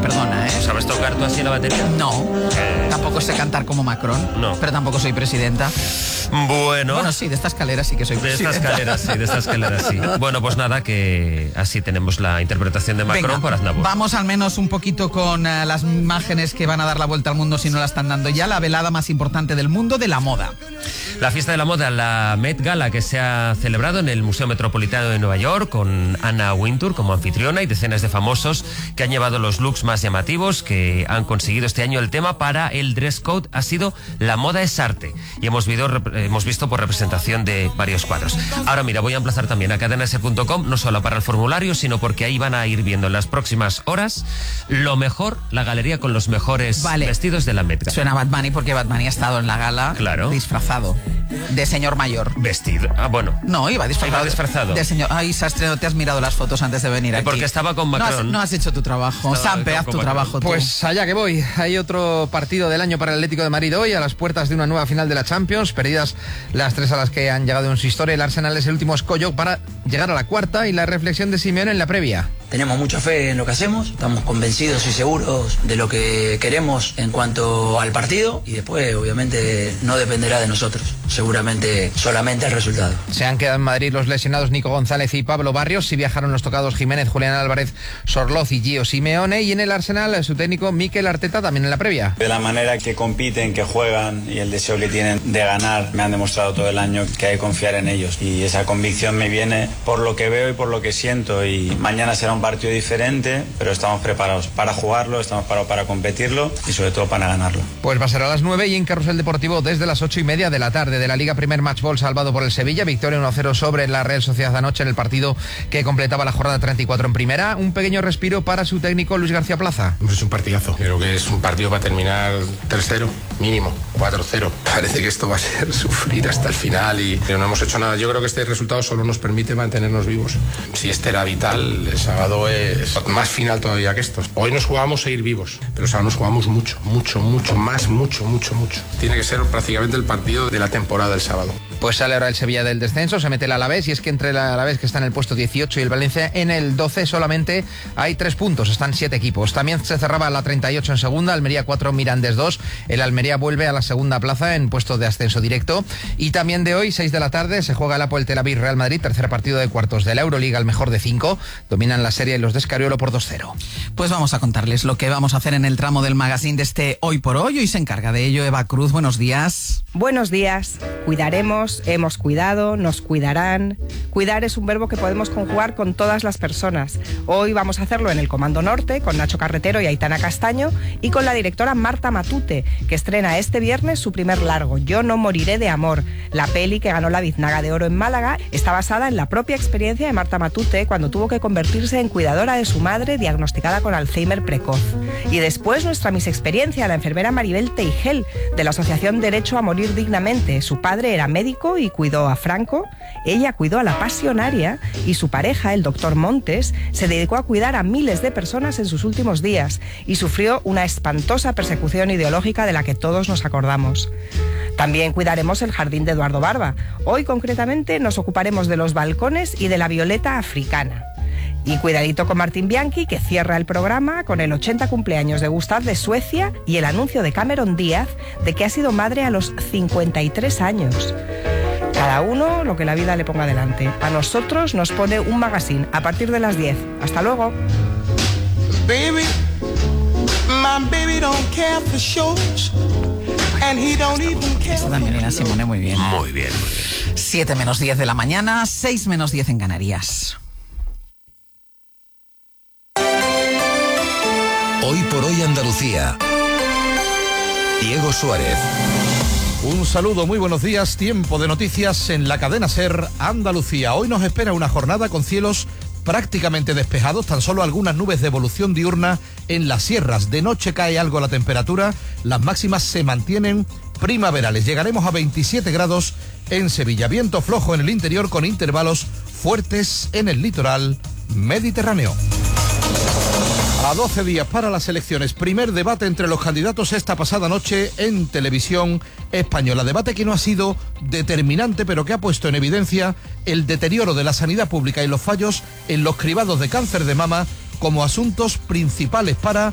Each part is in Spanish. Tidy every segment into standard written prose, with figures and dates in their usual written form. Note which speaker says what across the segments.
Speaker 1: perdona, ¿eh?
Speaker 2: ¿Sabes tocar tú así la batería?
Speaker 1: No, tampoco sé cantar como Macron,
Speaker 2: No.
Speaker 1: pero tampoco soy presidenta.
Speaker 2: Bueno,
Speaker 1: Sí, de esta escalera sí que soy
Speaker 2: de
Speaker 1: presidenta.
Speaker 2: de esta escalera sí. Bueno, pues nada, que así tenemos la interpretación de Macron.
Speaker 1: Venga,
Speaker 2: por Aznavour.
Speaker 1: vamos al menos un poquito con las imágenes que van a dar la vuelta al mundo si no la están dando ya. La velada más importante del mundo de la moda.
Speaker 2: La fiesta de la moda, la Met Gala, que se ha celebrado en el Museo Metropolitano de Nueva York con Anna Wintour como anfitriona y decenas de famosos que han llevado los looks más llamativos, que han conseguido este año. El tema para el dress code ha sido "La moda es arte", y hemos visto por representación de varios cuadros. Ahora mira, voy a emplazar también a cadenase.com, no solo para el formulario, sino porque ahí van a ir viendo en las próximas horas lo mejor, la galería con los mejores vestidos de la Met Gala.
Speaker 1: Suena Bad Bunny porque Bad Bunny ha estado en la gala,
Speaker 2: claro,
Speaker 1: disfrazado de señor mayor.
Speaker 2: Vestido. Bueno.
Speaker 1: No, iba disfrazado. De señor. Ay, Sastre, no te has mirado las fotos antes de venir aquí.
Speaker 2: Porque estaba con Macron.
Speaker 1: No has hecho tu trabajo. Sampe, haz tu trabajo tú.
Speaker 3: Pues allá que voy. Hay otro partido del año para el Atlético de Madrid hoy, a las puertas de una nueva final de la Champions. Perdidas las 3 a las que han llegado en su historia, el Arsenal es el último escollo para llegar a la cuarta, y la reflexión de Simeone en la previa.
Speaker 4: Tenemos mucha fe en lo que hacemos, estamos convencidos y seguros de lo que queremos en cuanto al partido, y después obviamente no dependerá de nosotros, seguramente solamente el resultado.
Speaker 3: Se han quedado en Madrid los lesionados Nico González y Pablo Barrios, sí viajaron los tocados Jiménez, Julián Álvarez, Sorloz y Gio Simeone, y en el Arsenal su técnico Mikel Arteta también en la previa.
Speaker 5: De la manera que compiten, que juegan y el deseo que tienen de ganar, me han demostrado todo el año que hay que confiar en ellos, y esa convicción me viene por lo que veo y por lo que siento, y mañana será un partido diferente, pero estamos preparados para jugarlo, estamos preparados para competirlo y sobre todo para ganarlo.
Speaker 3: Pues va a ser a las 9 y en Carrusel Deportivo desde las 8:30 de la tarde. De la Liga, primer match ball salvado por el Sevilla, victoria 1-0 sobre la Real Sociedad anoche en el partido que completaba la jornada 34 en primera. Un pequeño respiro para su técnico Luis García Plaza.
Speaker 6: Es un partidazo, creo que es un partido para terminar 3-0, mínimo 4-0. Parece que esto va a ser sufrir hasta el final y no hemos hecho nada. Yo creo que este resultado solo nos permite mantenernos vivos. Si este era vital, el sábado es más final todavía que estos. Hoy nos jugamos seguir vivos, pero el sábado nos jugamos mucho más. Tiene que ser prácticamente el partido de la temporada el sábado.
Speaker 3: Pues sale ahora el Sevilla del descenso, se mete el Alavés, y es que entre el Alavés, que está en el puesto 18, y el Valencia en el 12 solamente hay 3 puntos, están 7 equipos. También se cerraba la 38 en segunda, Almería 4, Mirandés 2. El Almería vuelve a la segunda plaza en puesto de ascenso directo. Y también de hoy, 6 de la tarde, se juega el Apoel Tel Aviv Real Madrid, tercer partido de cuartos de la Euroliga, el mejor de 5. Dominan la serie los de Escariolo por 2-0.
Speaker 1: Pues vamos a contarles lo que vamos a hacer en el tramo del magazine de este Hoy por Hoy. Hoy se encarga de ello Eva Cruz. Buenos días.
Speaker 7: Buenos días. Cuidaremos, hemos cuidado, nos cuidarán. Cuidar es un verbo que podemos conjugar con todas las personas. Hoy vamos a hacerlo en el Comando Norte con Nacho Carretero y Aitana Castaño, y con la directora Marta Matute, que estrena este viernes su primer largo, Yo no moriré de amor. La peli, que ganó la Biznaga de Oro en Málaga, está basada en la propia experiencia de Marta Matute cuando tuvo que convertirse en cuidadora de su madre diagnosticada con Alzheimer precoz. Y después nuestra Miss Experiencia, la enfermera Maribel Teigel, de la Asociación Derecho a Morir Dignamente. Su padre era médico y cuidó a Franco, ella cuidó a la pasionaria, y su pareja, el doctor Montes, se dedicó a cuidar a miles de personas en sus últimos días y sufrió una espantosa persecución ideológica de la que todos nos acordamos. También cuidaremos el jardín de Eduardo Barba. Hoy concretamente nos ocuparemos de los balcones y de la violeta africana. Y cuidadito con Martín Bianchi, que cierra el programa con el 80 cumpleaños de Gustav de Suecia y el anuncio de Cameron Díaz de que ha sido madre a los 53 años. Cada uno lo que la vida le ponga delante. A nosotros nos pone un magazine a partir de las 10. Hasta luego.
Speaker 8: Baby, my baby don't care for shows. And he don't even care.
Speaker 1: Esta también era Simone, muy bien.
Speaker 2: Muy bien.
Speaker 1: 7 menos 10 de la mañana, 6 menos 10 en Canarias.
Speaker 9: Hoy por hoy Andalucía. Diego Suárez.
Speaker 10: Un saludo, muy buenos días. Tiempo de noticias en la cadena SER Andalucía. Hoy nos espera una jornada con cielos prácticamente despejados, tan solo algunas nubes de evolución diurna en las sierras. De noche cae algo la temperatura, las máximas se mantienen primaverales. Llegaremos a 27 grados en Sevilla. Viento flojo en el interior con intervalos fuertes en el litoral mediterráneo. A 12 días para las elecciones, primer debate entre los candidatos esta pasada noche en Televisión Española. Debate que no ha sido determinante, pero que ha puesto en evidencia el deterioro de la sanidad pública y los fallos en los cribados de cáncer de mama como asuntos principales para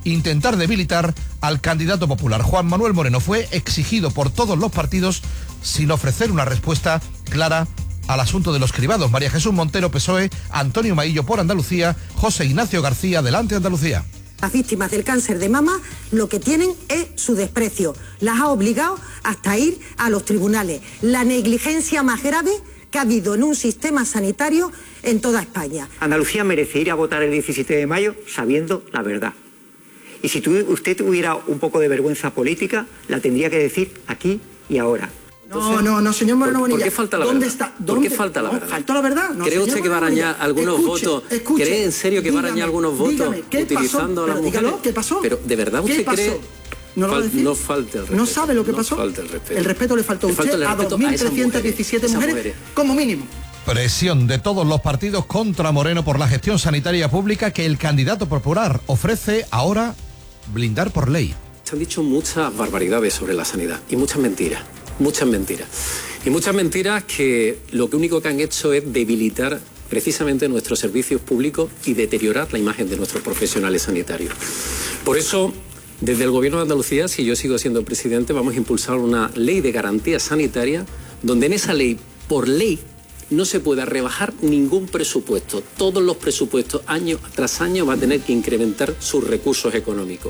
Speaker 10: intentar debilitar al candidato popular. Juan Manuel Moreno fue exigido por todos los partidos sin ofrecer una respuesta clara al asunto de los cribados. María Jesús Montero, PSOE, Antonio Maillo por Andalucía, José Ignacio García, Adelante Andalucía.
Speaker 11: Las víctimas del cáncer de mama lo que tienen es su desprecio. Las ha obligado hasta ir a los tribunales. La negligencia más grave que ha habido en un sistema sanitario en toda España.
Speaker 12: Andalucía merece ir a votar el 17 de mayo sabiendo la verdad. Y si usted tuviera un poco de vergüenza política, la tendría que decir aquí y ahora.
Speaker 13: No, señor Moreno Bonilla.
Speaker 12: ¿Por qué falta la verdad?
Speaker 13: ¿Por qué falta la verdad? ¿Faltó la verdad? No,
Speaker 12: ¿Cree usted que va a arañar algunos votos? ¿Cree en serio que va a arañar algunos votos utilizando a las mujeres?
Speaker 13: ¿Qué pasó?
Speaker 12: Pero ¿de verdad usted cree?
Speaker 13: No
Speaker 12: falta el respeto.
Speaker 13: ¿No sabe lo que pasó?
Speaker 12: Falta el respeto.
Speaker 13: El respeto le faltó a usted a 2.317 mujeres como mínimo.
Speaker 10: Presión de todos los partidos contra Moreno por la gestión sanitaria pública que el candidato popular ofrece ahora blindar por ley.
Speaker 14: Se han dicho muchas barbaridades sobre la sanidad y muchas mentiras. Muchas mentiras. Y muchas mentiras que lo único que han hecho es debilitar precisamente nuestros servicios públicos y deteriorar la imagen de nuestros profesionales sanitarios. Por eso, desde el Gobierno de Andalucía, si yo sigo siendo presidente, vamos a impulsar una ley de garantía sanitaria donde en esa ley, por ley, no se pueda rebajar ningún presupuesto. Todos los presupuestos, año tras año, va a tener que incrementar sus recursos económicos.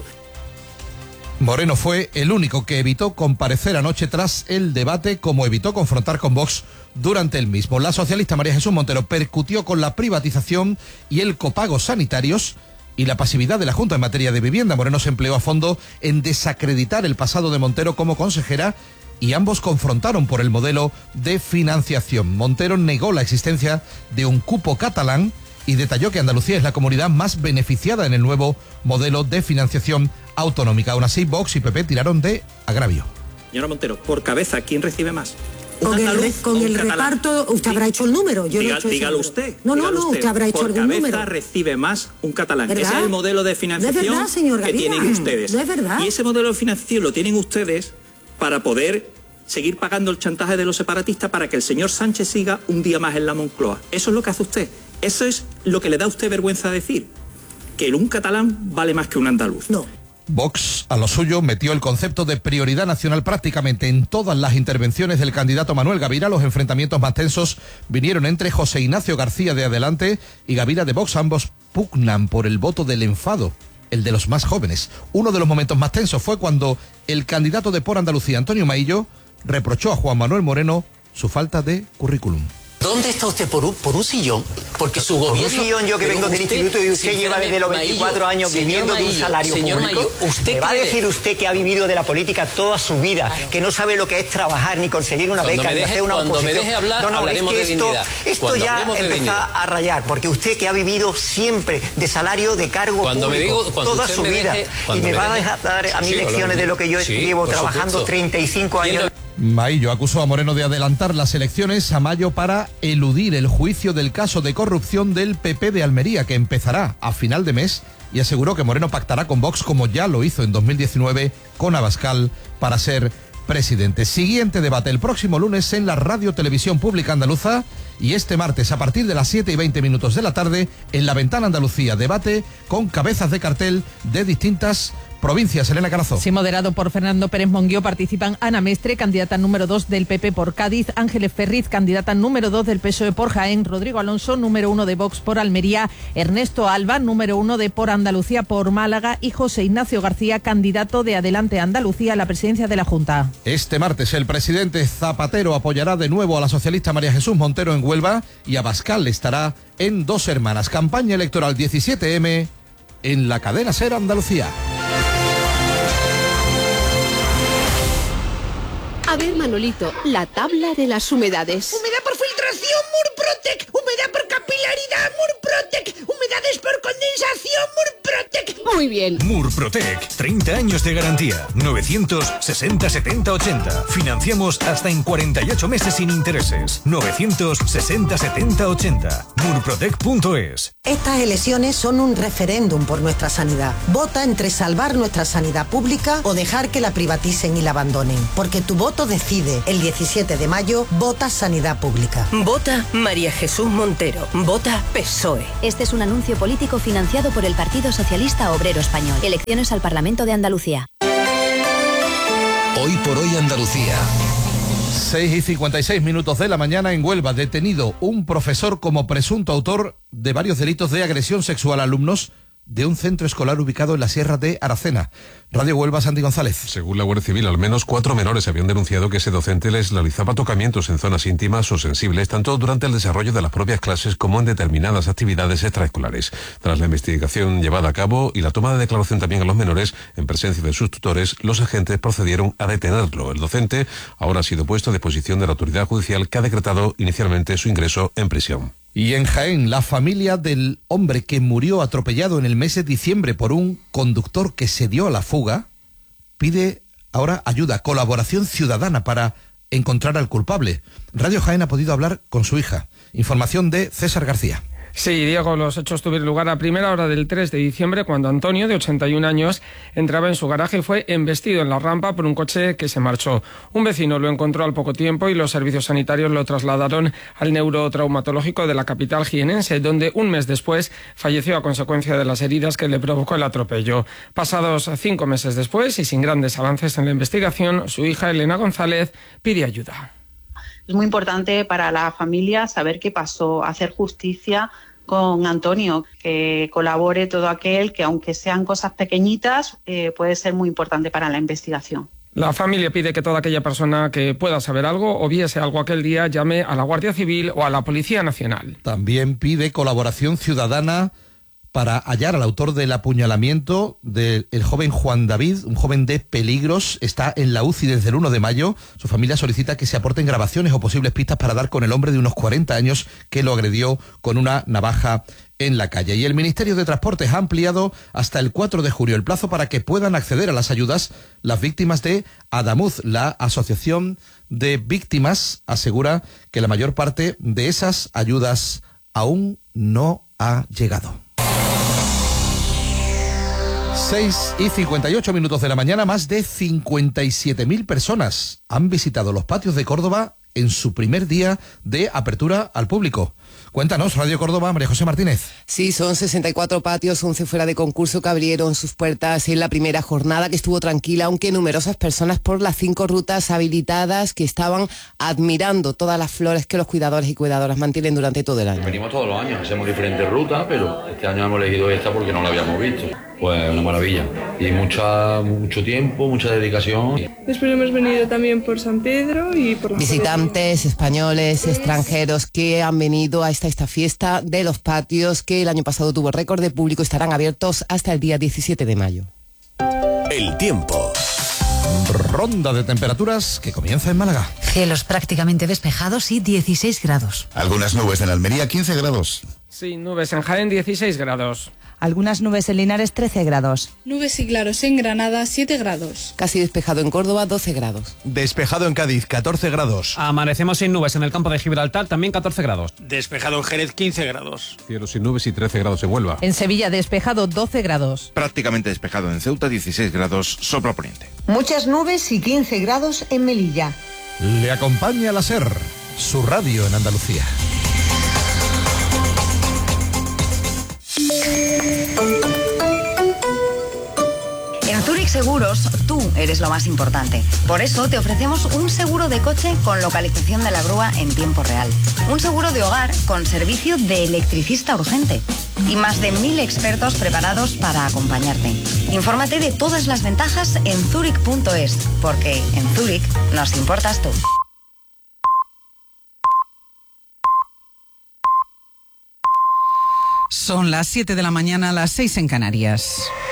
Speaker 10: Moreno fue el único que evitó comparecer anoche tras el debate, como evitó confrontar con Vox durante el mismo. La socialista María Jesús Montero percutió con la privatización y el copago sanitarios y la pasividad de la Junta en materia de vivienda. Moreno se empleó a fondo en desacreditar el pasado de Montero como consejera y ambos confrontaron por el modelo de financiación. Montero negó la existencia de un cupo catalán y detalló que Andalucía es la comunidad más beneficiada en el nuevo modelo de financiación autonómica. Aún así, Vox y PP tiraron de agravio.
Speaker 15: Señora Montero, por cabeza, ¿quién recibe más?
Speaker 11: Con el reparto, usted habrá hecho el número. Yo
Speaker 15: dígalo usted.
Speaker 11: No, usted habrá hecho algún número.
Speaker 15: Por cabeza recibe más un catalán.
Speaker 11: ¿Verdad?
Speaker 15: Ese es el modelo de financiación
Speaker 11: ¿No es verdad, señor
Speaker 15: que
Speaker 11: García?
Speaker 15: tienen ustedes.
Speaker 11: ¿No es verdad?
Speaker 15: Y ese modelo de financiación lo tienen ustedes para poder seguir pagando el chantaje de los separatistas para que el señor Sánchez siga un día más en la Moncloa. Eso es lo que hace usted. Eso es lo que le da a usted vergüenza decir. Que un catalán vale más que un andaluz.
Speaker 11: No.
Speaker 10: Vox, a lo suyo, metió el concepto de prioridad nacional prácticamente en todas las intervenciones del candidato Manuel Gavira. Los enfrentamientos más tensos vinieron entre José Ignacio García de Adelante y Gavira de Vox. Ambos pugnan por el voto del enfado, el de los más jóvenes. Uno de los momentos más tensos fue cuando el candidato de Por Andalucía, Antonio Maillo, reprochó a Juan Manuel Moreno su falta de currículum.
Speaker 16: ¿Dónde está usted por un sillón? Porque su gobierno...
Speaker 12: Por un sillón, yo que vengo del instituto y usted lleva desde los 24 años viviendo de un salario público. ¿Me va a decir usted que ha vivido de la política toda su vida, que no sabe lo que es trabajar, ni conseguir una beca, ni hacer una oposición?
Speaker 16: Cuando me deje hablar, hablaremos de dignidad.
Speaker 12: Esto ya empieza a rayar, porque usted que ha vivido siempre de salario, de cargo público, toda su vida, y me va a dejar dar a mí lecciones de lo que yo llevo trabajando 35 años...
Speaker 10: Maillo acusó a Moreno de adelantar las elecciones a mayo para eludir el juicio del caso de corrupción del PP de Almería, que empezará a final de mes, y aseguró que Moreno pactará con Vox como ya lo hizo en 2019 con Abascal para ser presidente. Siguiente debate el próximo lunes en la Radio Televisión Pública Andaluza y este martes a partir de las 7:20 de la tarde en La Ventana Andalucía. Debate con cabezas de cartel de distintas provincias. Elena Carazo.
Speaker 17: Sí, moderado por Fernando Pérez Monguió, participan Ana Mestre, candidata número 2 del PP por Cádiz, Ángeles Ferriz, candidata número 2 del PSOE por Jaén, Rodrigo Alonso, número 1 de Vox por Almería, Ernesto Alba, número 1 de Por Andalucía por Málaga y José Ignacio García, candidato de Adelante Andalucía a la presidencia de la Junta.
Speaker 10: Este martes el presidente Zapatero apoyará de nuevo a la socialista María Jesús Montero en Huelva y Abascal estará en Dos Hermanas. Campaña electoral 17M en la cadena SER Andalucía.
Speaker 18: A ver, Manolito, la tabla de las humedades.
Speaker 19: Humedad por filtración, Murprotec. Humedad por capilaridad, Murprotec. Humedades por condensación, Murprotec.
Speaker 18: Muy bien.
Speaker 20: Murprotec, 30 años de garantía. 960 70 80. Financiamos hasta en 48 meses sin intereses. 960 70 80. Murprotec.es.
Speaker 11: Estas elecciones son un referéndum por nuestra sanidad. Vota entre salvar nuestra sanidad pública o dejar que la privaticen y la abandonen. Porque tu voto decide. El 17 de mayo, vota Sanidad Pública.
Speaker 21: Vota María Jesús Montero. Vota PSOE. Este es un anuncio político financiado por el Partido Socialista Obrero Español. Elecciones al Parlamento de Andalucía.
Speaker 9: Hoy por hoy Andalucía.
Speaker 10: 6:56 de la mañana. En Huelva, detenido un profesor como presunto autor de varios delitos de agresión sexual a alumnos de un centro escolar ubicado en la Sierra de Aracena. Radio Huelva, Santi González.
Speaker 22: Según la Guardia Civil, al menos 4 menores habían denunciado que ese docente les realizaba tocamientos en zonas íntimas o sensibles, tanto durante el desarrollo de las propias clases como en determinadas actividades extraescolares. Tras la investigación llevada a cabo y la toma de declaración también a los menores, en presencia de sus tutores, los agentes procedieron a detenerlo. El docente ahora ha sido puesto a disposición de la autoridad judicial, que ha decretado inicialmente su ingreso en prisión.
Speaker 10: Y en Jaén, la familia del hombre que murió atropellado en el mes de diciembre por un conductor que se dio a la fuga pide ahora ayuda, colaboración ciudadana para encontrar al culpable. Radio Jaén ha podido hablar con su hija. Información de César García.
Speaker 23: Sí, Diego, los hechos tuvieron lugar a primera hora del 3 de diciembre, cuando Antonio, de 81 años, entraba en su garaje y fue embestido en la rampa por un coche que se marchó. Un vecino lo encontró al poco tiempo y los servicios sanitarios lo trasladaron al neurotraumatológico de la capital jienense, donde un mes después falleció a consecuencia de las heridas que le provocó el atropello. Pasados 5 meses después y sin grandes avances en la investigación, su hija Elena González pide ayuda.
Speaker 24: Es muy importante para la familia saber qué pasó, hacer justicia con Antonio, que colabore todo aquel que, aunque sean cosas pequeñitas, puede ser muy importante para la investigación.
Speaker 23: La familia pide que toda aquella persona que pueda saber algo o viese algo aquel día llame a la Guardia Civil o a la Policía Nacional.
Speaker 10: También pide colaboración ciudadana para hallar al autor del apuñalamiento del joven Juan David, un joven de Peligros. Está en la UCI desde el 1 de mayo. Su familia solicita que se aporten grabaciones o posibles pistas para dar con el hombre de unos 40 años que lo agredió con una navaja en la calle. Y el Ministerio de Transportes ha ampliado hasta el 4 de junio el plazo para que puedan acceder a las ayudas las víctimas de Adamuz. La Asociación de Víctimas asegura que la mayor parte de esas ayudas aún no ha llegado. 6:58 de la mañana, más de 57.000 personas han visitado los patios de Córdoba en su primer día de apertura al público. Cuéntanos, Radio Córdoba, María José Martínez.
Speaker 25: Sí, son 64 patios, 11 fuera de concurso, que abrieron sus puertas en la primera jornada, que estuvo tranquila, aunque numerosas personas por las 5 rutas habilitadas que estaban admirando todas las flores que los cuidadores y cuidadoras mantienen durante todo el año.
Speaker 26: Venimos todos los años, hacemos diferentes rutas, pero este año hemos elegido esta porque no la habíamos visto. Pues una maravilla. Y mucho tiempo, mucha dedicación.
Speaker 27: Después hemos venido también por San Pedro y por...
Speaker 25: Visitantes españoles, extranjeros que han venido a esta fiesta de los patios, que el año pasado tuvo récord de público, estarán abiertos hasta el día 17 de mayo.
Speaker 9: El tiempo.
Speaker 10: Ronda de temperaturas que comienza en Málaga.
Speaker 28: Cielos prácticamente despejados y 16 grados.
Speaker 9: Algunas nubes en Almería, 15 grados.
Speaker 23: Sí, nubes en Jaén, 16 grados.
Speaker 28: Algunas nubes en Linares, 13 grados.
Speaker 27: Nubes y claros en Granada, 7 grados.
Speaker 25: Casi despejado en Córdoba, 12 grados.
Speaker 10: Despejado en Cádiz, 14 grados.
Speaker 29: Amanecemos sin nubes en el campo de Gibraltar, también 14 grados.
Speaker 30: Despejado en Jerez, 15 grados.
Speaker 22: Cielos sin nubes y 13 grados en Huelva.
Speaker 17: En Sevilla, despejado, 12 grados.
Speaker 31: Prácticamente despejado en Ceuta, 16 grados, sopla poniente.
Speaker 11: Muchas nubes y 15 grados en Melilla.
Speaker 10: Le acompaña la SER, su radio en Andalucía.
Speaker 21: En Zurich Seguros, tú eres lo más importante. Por eso te ofrecemos un seguro de coche con localización de la grúa en tiempo real. Un seguro de hogar con servicio de electricista urgente. Y más de 1000 expertos preparados para acompañarte. Infórmate de todas las ventajas en zurich.es, porque en Zurich nos importas tú.
Speaker 1: Son las 7 de la mañana, las 6 en Canarias.